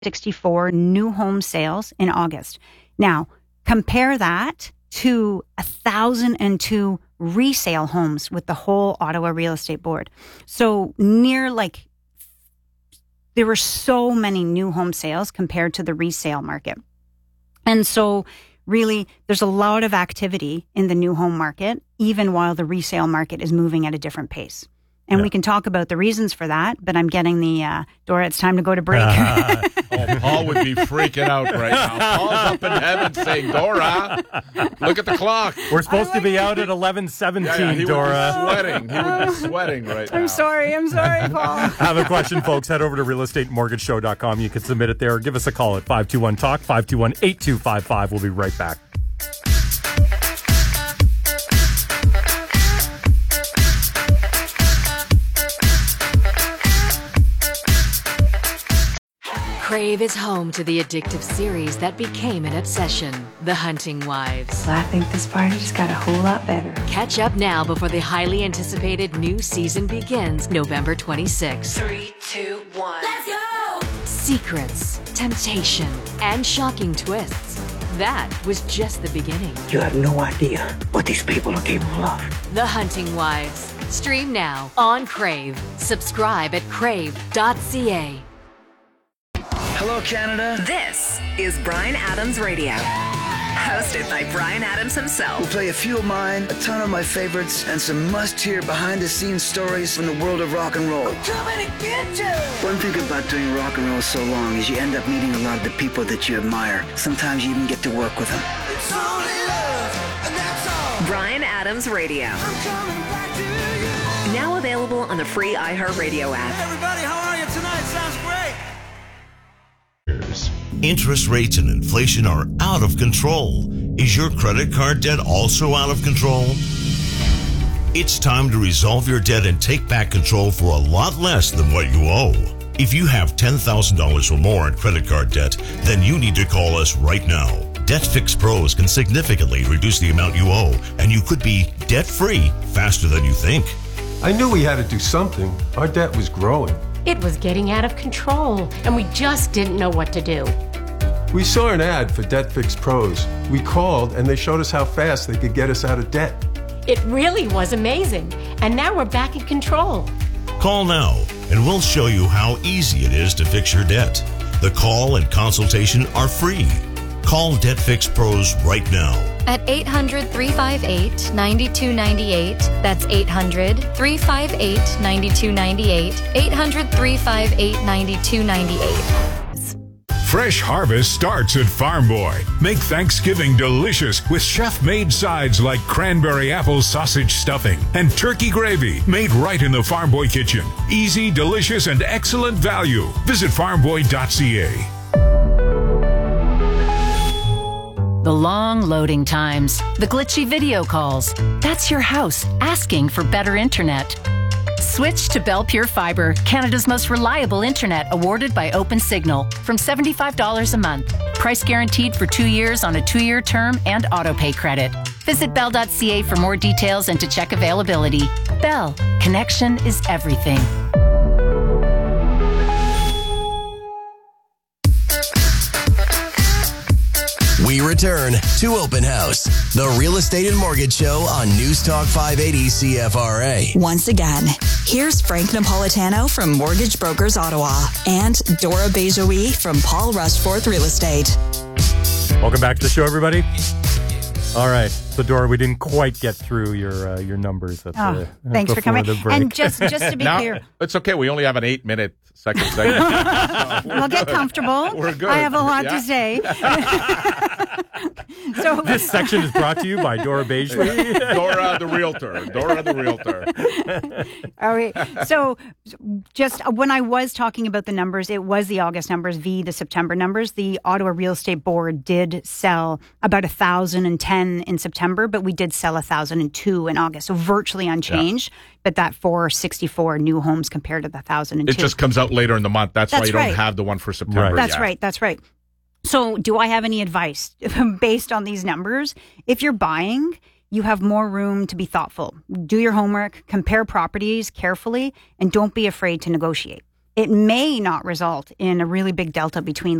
64 new home sales in August. Now, compare that to 1,002 resale homes with the whole Ottawa Real Estate Board. So there were so many new home sales compared to the resale market. And so really, there's a lot of activity in the new home market, even while the resale market is moving at a different pace. And we can talk about the reasons for that, but I'm getting the, Dora, it's time to go to break. Paul would be freaking out right now. Paul's up in heaven saying, Dora, look at the clock. We're supposed to be out at 11:17, Dora. He would be sweating right now. I'm sorry, Paul. Have a question, folks, head over to realestatemortgageshow.com. You can submit it there or give us a call at 521-TALK, 521-8255. We'll be right back. Crave is home to the addictive series that became an obsession, The Hunting Wives. I think this party just got a whole lot better. Catch up now before the highly anticipated new season begins November 26th. 3, 2, 1. Let's go! Secrets, temptation, and shocking twists. That was just the beginning. You have no idea what these people are capable of. The Hunting Wives. Stream now on Crave. Subscribe at crave.ca. Hello, Canada. This is Bryan Adams Radio, hosted by Bryan Adams himself. We'll play a few of mine, a ton of my favorites, and some must-hear behind-the-scenes stories from the world of rock and roll. I'm coming to get you! One thing about doing rock and roll so long is you end up meeting a lot of the people that you admire. Sometimes you even get to work with them. It's only love, and that's all. Bryan Adams Radio. I'm coming back to you. Now available on the free iHeartRadio app. Hey, everybody, how are you tonight? Sounds great. Interest rates and inflation are out of control. Is your credit card debt also out of control? It's time to resolve your debt and take back control for a lot less than what you owe. If you have $10,000 or more in credit card debt, then you need to call us right now. Debt Fix Pros can significantly reduce the amount you owe, and you could be debt-free faster than you think. I knew we had to do something. Our debt was growing. It was getting out of control, and we just didn't know what to do. We saw an ad for Debt Fix Pros. We called, and they showed us how fast they could get us out of debt. It really was amazing, and now we're back in control. Call now, and we'll show you how easy it is to fix your debt. The call and consultation are free. Call Debt Fix Pros right now. At 800-358-9298. That's 800-358-9298. 800-358-9298. Fresh harvest starts at Farm Boy. Make Thanksgiving delicious with chef-made sides like cranberry apple sausage stuffing and turkey gravy made right in the Farm Boy kitchen. Easy, delicious, and excellent value. Visit farmboy.ca. The long loading times, the glitchy video calls. That's your house asking for better internet. Switch to Bell Pure Fiber, Canada's most reliable internet, awarded by OpenSignal, from $75 a month. Price guaranteed for 2 years on a 2-year term and autopay credit. Visit bell.ca for more details and to check availability. Bell, connection is everything. We return to Open House, the Real Estate and Mortgage Show on News Talk 580 CFRA. Once again, here's Frank Napolitano from Mortgage Brokers Ottawa and Dora Bejoui from Paul Rushforth Real Estate. Welcome back to the show, everybody. All right, so Dora, we didn't quite get through your numbers. Thanks for coming. And just to be clear, it's okay. We only have an 8-minute second segment. We'll get comfortable. We're good. I have a lot to say. So this section is brought to you by Dora Bejoui. Dora the Realtor. Dora the Realtor. All right. So just when I was talking about the numbers, it was the August numbers v. the September numbers. The Ottawa Real Estate Board did sell about 1,010 in September, but we did sell 1,002 in August. So virtually unchanged. Yeah. But that 464 new homes compared to the 1,002. It just comes out later in the month. That's why you don't have the one for September. That's right. That's right. So do I have any advice based on these numbers? If you're buying, you have more room to be thoughtful. Do your homework, compare properties carefully, and don't be afraid to negotiate. it may not result in a really big delta between